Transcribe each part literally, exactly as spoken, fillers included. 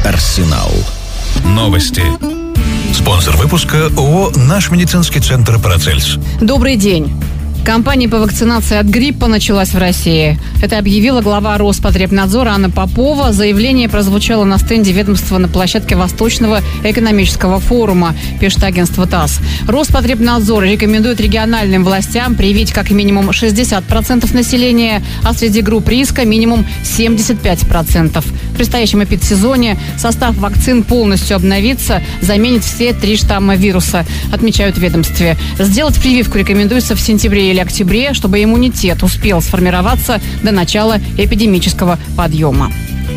Арсенал. Новости. Спонсор выпуска ООО «Наш медицинский центр Парацельс». Добрый день. Кампания по вакцинации от гриппа началась в России. Это объявила глава Роспотребнадзора Анна Попова. Заявление прозвучало на стенде ведомства на площадке Восточного экономического форума, пишет агентство ТАСС. Роспотребнадзор рекомендует региональным властям привить как минимум шестьдесят процентов населения, а среди групп риска минимум семьдесят пять процентов. В предстоящем эпидсезоне состав вакцин полностью обновится, заменит все три штамма вируса, отмечают в ведомстве. Сделать прививку рекомендуется в сентябре или октябре, чтобы иммунитет успел сформироваться до начала эпидемического подъема.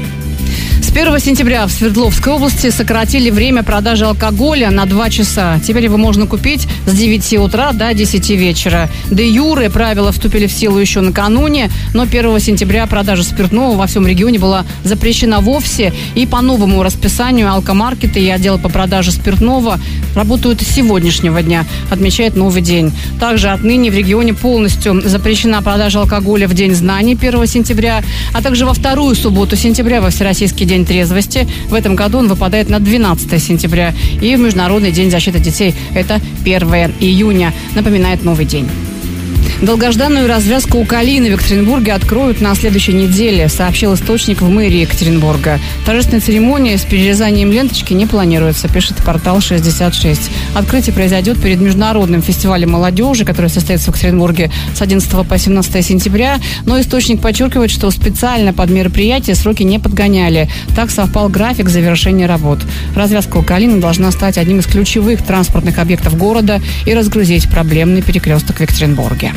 С первого сентября в Свердловской области сократили время продажи алкоголя на два часа. Теперь его можно купить с девяти утра до десяти вечера. Де юре правила вступили в силу еще накануне, но первого сентября продажа спиртного во всем регионе была запрещена вовсе. И по новому расписанию алкомаркеты и отделы по продаже спиртного работают с сегодняшнего дня, отмечает «Новый день». Также отныне в регионе полностью запрещена продажа алкоголя в День знаний первого сентября, а также во вторую субботу сентября, во Всероссийский день трезвости. В этом году он выпадает на двенадцатое сентября. И в Международный день защиты детей это первое июня, напоминает «Новый день». Долгожданную развязку у Калины в Екатеринбурге откроют на следующей неделе, сообщил источник в мэрии Екатеринбурга. Торжественная церемония с перерезанием ленточки не планируется, пишет портал шестьдесят шесть. Открытие произойдет перед Международным фестивалем молодежи, который состоится в Екатеринбурге с одиннадцатого по семнадцатое сентября. Но источник подчеркивает, что специально под мероприятие сроки не подгоняли. Так совпал график завершения работ. Развязка у Калины должна стать одним из ключевых транспортных объектов города и разгрузить проблемный перекресток в Екатеринбурге.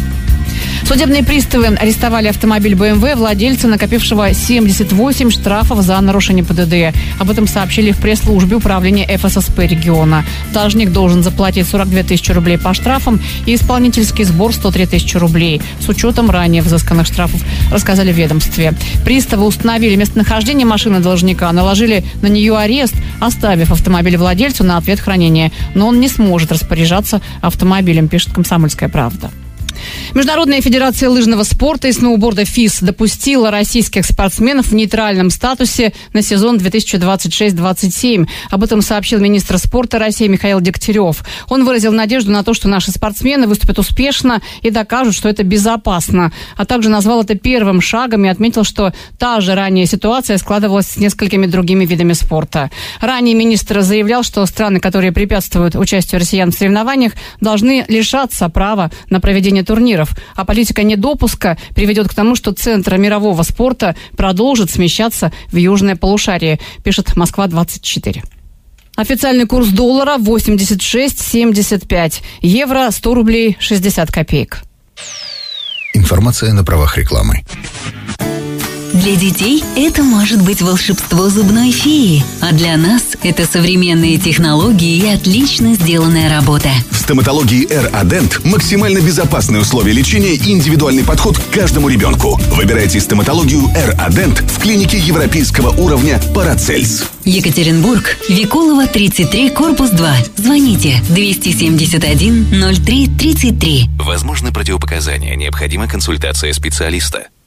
Судебные приставы арестовали автомобиль бэ эм вэ владельца, накопившего семьдесят восемь штрафов за нарушение пэ дэ дэ. Об этом сообщили в пресс-службе управления эф эс эс пэ региона. Должник должен заплатить сорок две тысячи рублей по штрафам и исполнительский сбор сто три тысячи рублей с учетом ранее взысканных штрафов, рассказали в ведомстве. Приставы установили местонахождение машины должника, наложили на нее арест, оставив автомобиль владельцу на ответ хранения. Но он не сможет распоряжаться автомобилем, пишет «Комсомольская правда». Международная федерация лыжного спорта и сноуборда ФИС допустила российских спортсменов в нейтральном статусе на сезон две тысячи двадцать шесть двадцать семь. Об этом сообщил министр спорта России Михаил Дегтярев. Он выразил надежду на то, что наши спортсмены выступят успешно и докажут, что это безопасно. А также назвал это первым шагом и отметил, что та же ранее ситуация складывалась с несколькими другими видами спорта. Ранее министр заявлял, что страны, которые препятствуют участию россиян в соревнованиях, должны лишаться права на проведение турниров. А политика недопуска приведет к тому, что центр мирового спорта продолжит смещаться в южное полушарие, пишет Москва двадцать четыре. Официальный курс доллара восемьдесят шесть семьдесят пять, евро сто рублей шестьдесят копеек. Информация на правах рекламы. Для детей это может быть волшебство зубной феи, а для нас это современные технологии и отлично сделанная работа. В стоматологии Эр-Адент максимально безопасные условия лечения и индивидуальный подход к каждому ребенку. Выбирайте стоматологию Эр-Адент в клинике европейского уровня Парацельс. Екатеринбург, Викулова, тридцать три, корпус два. Звоните двести семьдесят один ноль три тридцать три. Возможны противопоказания, необходима консультация специалиста.